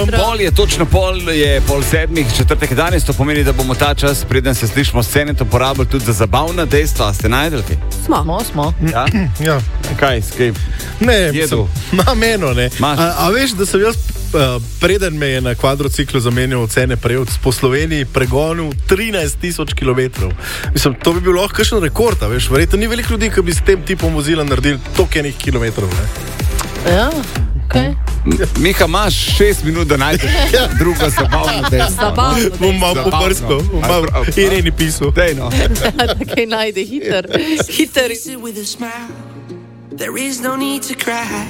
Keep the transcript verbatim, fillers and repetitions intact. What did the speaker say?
Pol je točno pol, je pol sedmih, četrtek danes, to pomeni, da bomo ta čas, preden se slišimo scene, to porabili tudi za zabavna dejstva. A ste najdeli kaj? Smo, smo, smo. Ja? Ja. Kaj, skaj? Ne, Jedu. Ma meno, ne. Maš. A, a veš, da sem jaz, uh, preden me je na kvadrociklu zamenjal cene prejevc po Sloveniji pregonil trinajst tisoč kilometrov. Mislim, to bi bil lahko kakšen rekord, a veš, verjetno ni veliko ljudi, ki bi s tem tipom vozila naredili toliko enih kilometrov, ne. Ja, okej. Miha, imaš šest minut, da najdeš drugo zabavno dejstvo. Zabavno Bom malo Zabavno. poprskal, bom malo A- a- Ireni pisal. Dej, no. Takaj najde hiter. Hiter. Face it with a smile. There is no need to cry.